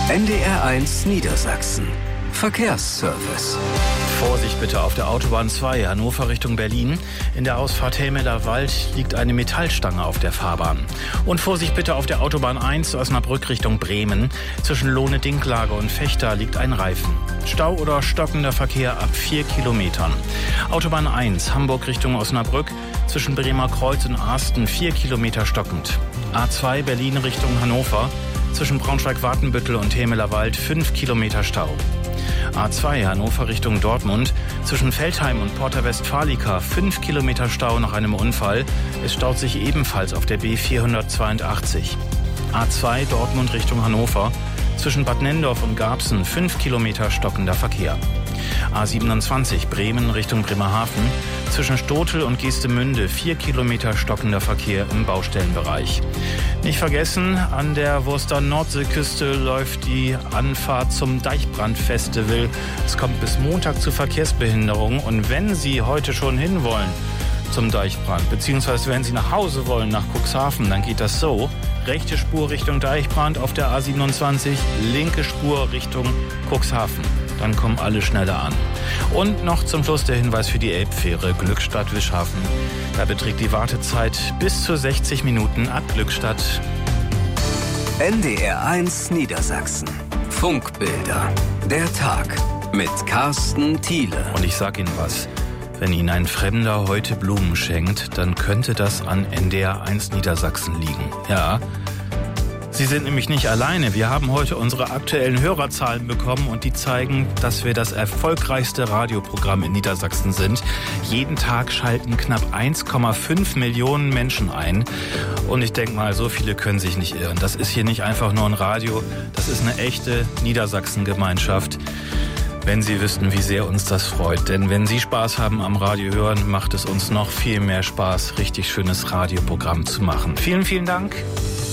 NDR1 Niedersachsen. Verkehrsservice. Vorsicht bitte auf der Autobahn 2, Hannover Richtung Berlin. In der Ausfahrt Helmeler Wald liegt eine Metallstange auf der Fahrbahn. Und Vorsicht bitte auf der Autobahn 1, Osnabrück Richtung Bremen. Zwischen Lohne-Dinklage und Vechta liegt ein Reifen. Stau oder stockender Verkehr ab 4 Kilometern. Autobahn 1, Hamburg Richtung Osnabrück. Zwischen Bremer Kreuz und Arsten 4 Kilometer stockend. A2, Berlin Richtung Hannover. Zwischen Braunschweig-Watenbüttel und Helmeler Wald 5 Kilometer Stau. A2 Hannover Richtung Dortmund. Zwischen Veltheim und Porta Westfalica 5 Kilometer Stau nach einem Unfall. Es staut sich ebenfalls auf der B482. A2 Dortmund Richtung Hannover. Zwischen Bad Nenndorf und Garbsen 5 Kilometer stockender Verkehr. A27 Bremen Richtung Bremerhaven. Zwischen Stotel und Geestemünde 4 Kilometer stockender Verkehr im Baustellenbereich. Nicht vergessen, an der Wurster Nordseeküste läuft die Anfahrt zum Deichbrandfestival. Es kommt bis Montag zu Verkehrsbehinderungen. Und wenn Sie heute schon hinwollen zum Deichbrand, beziehungsweise wenn Sie nach Hause wollen, nach Cuxhaven, dann geht das so. Rechte Spur Richtung Deichbrand auf der A27, linke Spur Richtung Cuxhaven. Dann kommen alle schneller an. Und noch zum Schluss der Hinweis für die Elbfähre Glückstadt-Wischhafen. Da beträgt die Wartezeit bis zu 60 Minuten ab Glückstadt. NDR1 Niedersachsen. Funkbilder. Der Tag mit Carsten Thiele. Und ich sag Ihnen was. Wenn Ihnen ein Fremder heute Blumen schenkt, dann könnte das an NDR1 Niedersachsen liegen. Ja, Sie sind nämlich nicht alleine. Wir haben heute unsere aktuellen Hörerzahlen bekommen und die zeigen, dass wir das erfolgreichste Radioprogramm in Niedersachsen sind. Jeden Tag schalten knapp 1,5 Millionen Menschen ein. Und ich denke mal, so viele können sich nicht irren. Das ist hier nicht einfach nur ein Radio, das ist eine echte Niedersachsen-Gemeinschaft. Wenn Sie wüssten, wie sehr uns das freut. Denn wenn Sie Spaß haben am Radio hören, macht es uns noch viel mehr Spaß, richtig schönes Radioprogramm zu machen. Vielen, vielen Dank.